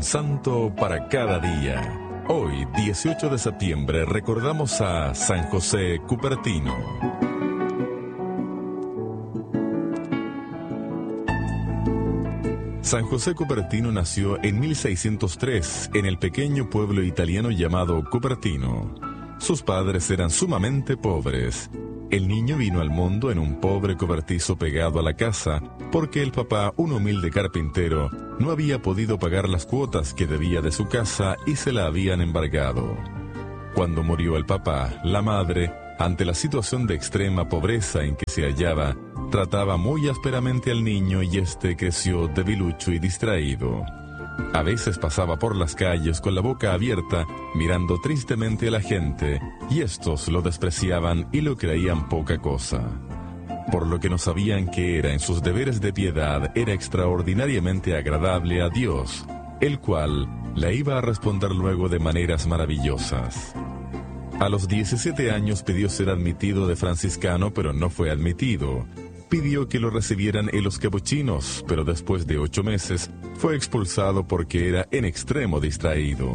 Santo para cada día. Hoy, 18 de septiembre, recordamos a San José Cupertino. San José Cupertino nació en 1603 en el pequeño pueblo italiano llamado Cupertino. Sus padres eran sumamente pobres. El niño vino al mundo en un pobre cobertizo pegado a la casa, porque el papá, un humilde carpintero, no había podido pagar las cuotas que debía de su casa y se la habían embargado. Cuando murió el papá, la madre, ante la situación de extrema pobreza en que se hallaba, trataba muy ásperamente al niño y éste creció debilucho y distraído. A veces pasaba por las calles con la boca abierta, mirando tristemente a la gente, y estos lo despreciaban y lo creían poca cosa. Por lo que no sabían que era en sus deberes de piedad, era extraordinariamente agradable a Dios, el cual le iba a responder luego de maneras maravillosas. A los 17 años pidió ser admitido de franciscano, pero no fue admitido. Pidió que lo recibieran en los capuchinos, pero después de 8 meses fue expulsado porque era en extremo distraído.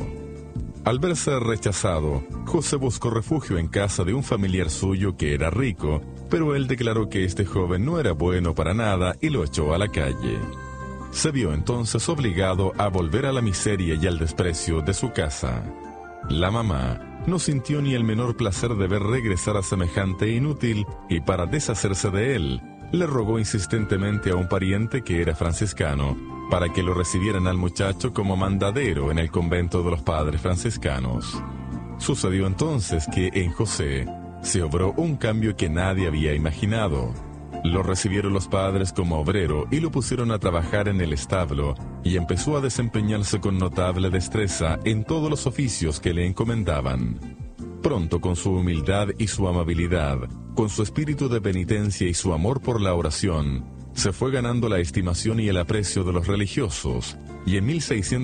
Al verse rechazado, José buscó refugio en casa de un familiar suyo que era rico, pero él declaró que este joven no era bueno para nada y lo echó a la calle. Se vio entonces obligado a volver a la miseria y al desprecio de su casa. La mamá no sintió ni el menor placer de ver regresar a semejante inútil y para deshacerse de él, le rogó insistentemente a un pariente que era franciscano para que lo recibieran al muchacho como mandadero en el convento de los padres franciscanos. Sucedió entonces que en José se obró un cambio que nadie había imaginado. Lo recibieron los padres como obrero y lo pusieron a trabajar en el establo y empezó a desempeñarse con notable destreza en todos los oficios que le encomendaban. Pronto, con su humildad y su amabilidad, con su espíritu de penitencia y su amor por la oración, se fue ganando la estimación y el aprecio de los religiosos, y en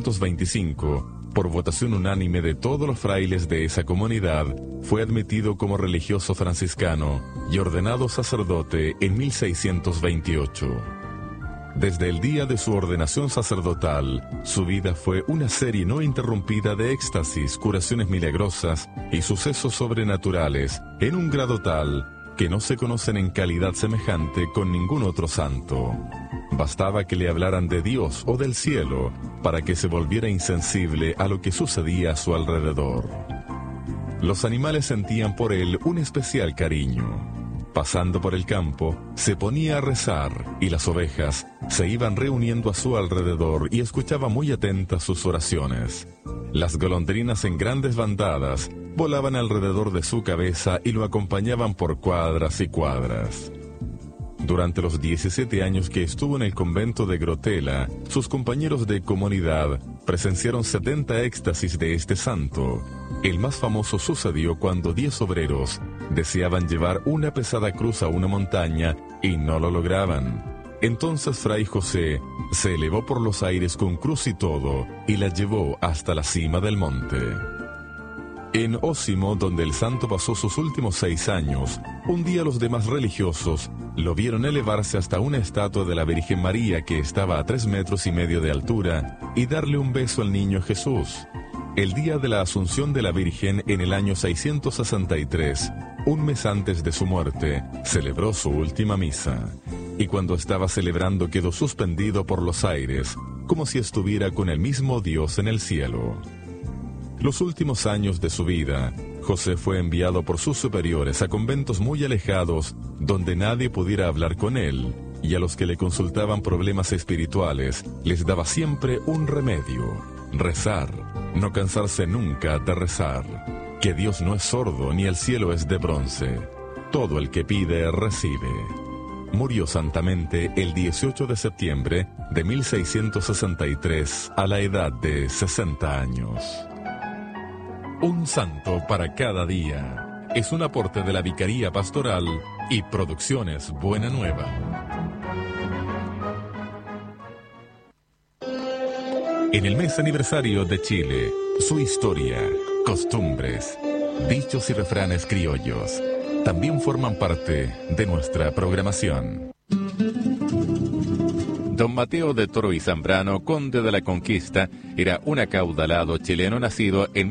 1625, por votación unánime de todos los frailes de esa comunidad, fue admitido como religioso franciscano y ordenado sacerdote en 1628. Desde el día de su ordenación sacerdotal, su vida fue una serie no interrumpida de éxtasis, curaciones milagrosas y sucesos sobrenaturales en un grado tal que no se conocen en calidad semejante con ningún otro santo. Bastaba que le hablaran de Dios o del cielo para que se volviera insensible a lo que sucedía a su alrededor. Los animales sentían por él un especial cariño. Pasando por el campo, se ponía a rezar y las ovejas se iban reuniendo a su alrededor y escuchaba muy atentas sus oraciones. Las golondrinas en grandes bandadas volaban alrededor de su cabeza y lo acompañaban por cuadras y cuadras. Durante los 17 años que estuvo en el convento de Grotela, sus compañeros de comunidad presenciaron 70 éxtasis de este santo. El más famoso sucedió cuando 10 obreros deseaban llevar una pesada cruz a una montaña y no lo lograban. Entonces Fray José se elevó por los aires con cruz y todo y la llevó hasta la cima del monte. En Osimo, donde el santo pasó sus últimos 6 años, un día los demás religiosos lo vieron elevarse hasta una estatua de la Virgen María que estaba a 3,5 metros de altura y darle un beso al niño Jesús. El día de la Asunción de la Virgen en el año 663, un mes antes de su muerte, celebró su última misa. Y cuando estaba celebrando quedó suspendido por los aires, como si estuviera con el mismo Dios en el cielo. Los últimos años de su vida, José fue enviado por sus superiores a conventos muy alejados donde nadie pudiera hablar con él, y a los que le consultaban problemas espirituales les daba siempre un remedio: rezar, no cansarse nunca de rezar, que Dios no es sordo ni el cielo es de bronce, todo el que pide recibe. Murió santamente el 18 de septiembre de 1663 a la edad de 60 años. Un santo para cada día es un aporte de la Vicaría Pastoral y Producciones Buena Nueva. En el mes aniversario de Chile, su historia, costumbres, dichos y refranes criollos también forman parte de nuestra programación. Don Mateo de Toro y Zambrano, conde de la Conquista, era un acaudalado chileno nacido en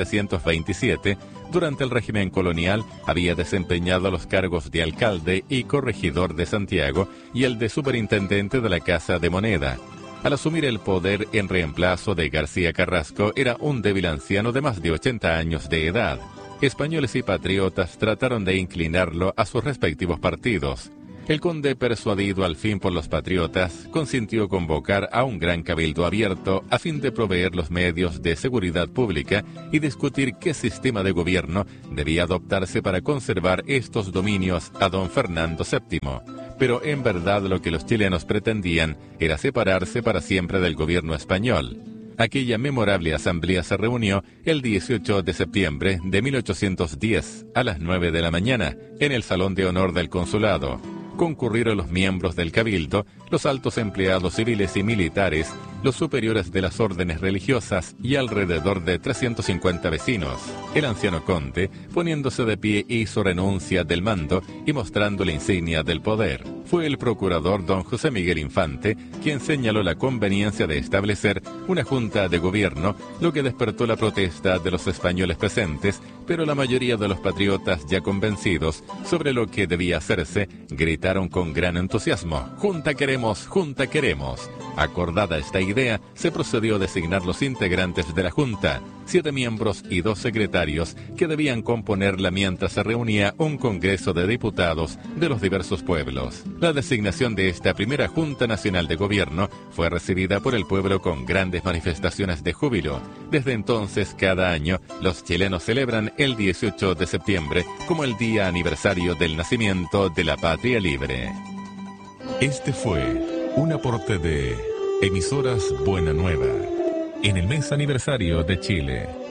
1727. Durante el régimen colonial había desempeñado los cargos de alcalde y corregidor de Santiago y el de superintendente de la Casa de Moneda. Al asumir el poder en reemplazo de García Carrasco, era un débil anciano de más de 80 años de edad. Españoles y patriotas trataron de inclinarlo a sus respectivos partidos. El conde, persuadido al fin por los patriotas, consintió convocar a un gran cabildo abierto a fin de proveer los medios de seguridad pública y discutir qué sistema de gobierno debía adoptarse para conservar estos dominios a don Fernando VII. Pero en verdad lo que los chilenos pretendían era separarse para siempre del gobierno español. Aquella memorable asamblea se reunió el 18 de septiembre de 1810 a las 9 de la mañana en el Salón de Honor del Consulado. Concurrieron los miembros del Cabildo, los altos empleados civiles y militares, los superiores de las órdenes religiosas y alrededor de 350 vecinos. El anciano conde, poniéndose de pie, hizo renuncia del mando y mostrando la insignia del poder. Fue el procurador don José Miguel Infante quien señaló la conveniencia de establecer una junta de gobierno, lo que despertó la protesta de los españoles presentes, pero la mayoría de los patriotas ya convencidos sobre lo que debía hacerse, gritaron con gran entusiasmo: ¡Junta queremos! ¡Junta queremos! Acordada esta idea, se procedió a designar los integrantes de la Junta, 7 miembros y 2 secretarios, que debían componerla mientras se reunía un congreso de diputados de los diversos pueblos. La designación de esta primera Junta Nacional de Gobierno fue recibida por el pueblo con grandes manifestaciones de júbilo. Desde entonces, cada año, los chilenos celebran el 18 de septiembre como el día aniversario del nacimiento de la patria libre. Este fue un aporte de Emisoras Buena Nueva en el mes aniversario de Chile.